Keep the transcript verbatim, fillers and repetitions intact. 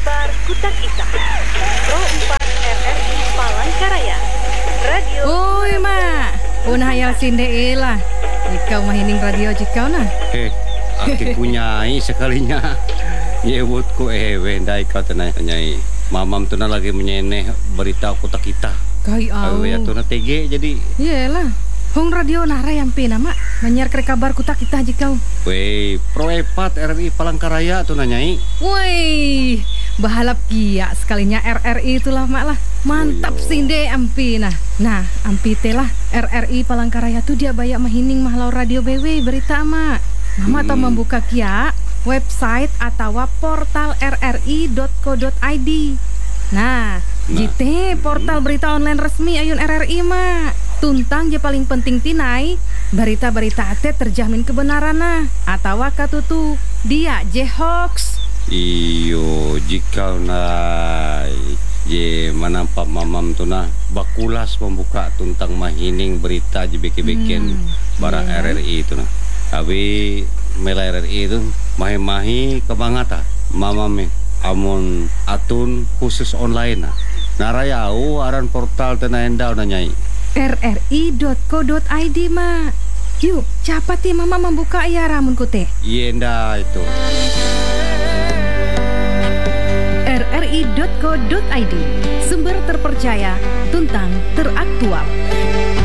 kabar Kutak Ita. Pro empat R R I Palangkaraya. Radio. Oi, Mak. Una hayal sinde lah. Ikau mahining radio jikau nah. Eh, aki punyai sekalinya. Nyebutku eh wendai kau tenai nyai. Mamam tu na lagi menyeneh berita Kutak Ita. Kai au. Awe ya tu na T G jadi. Iyalah. Hong radio nara yang pina, Mak. Menyiar kere kabar Kutak Ita jikau. Wei, Pro empat R R I Palangkaraya tu na nyai. Woi, bahalap kia sekalinya R R I itulah, Mak lah. Mantap Oh, yo. sinde ampi nah. Nah, ampi telah R R I Palangkaraya tu dia bayak mahining mahlau radio B W berita, Mak. Mama tau Hmm. membuka kia website atau portal r r i dot co dot i d. Nah, Nah. jite portal berita online resmi ayun R R I, Mak. Tuntang je paling penting tinai berita-berita ate terjamin kebenaran nah atau katutu dia je hoax. Iyo, jika na je manampak mamam tu na bakulas membuka tentang mahining berita je beke-beken Hmm, bara iya. R R I itu na. Abi mela R R I itu mahi-mahi kebangata mamam amun atun khusus online na. Narayau aran portal tena endau na nyai. r r i dot co dot i d, Mak. Yuk, cepat ya Mama membuka ya ramun kute. Yenda itu. r r i dot co dot i d, sumber terpercaya, tuntang teraktual.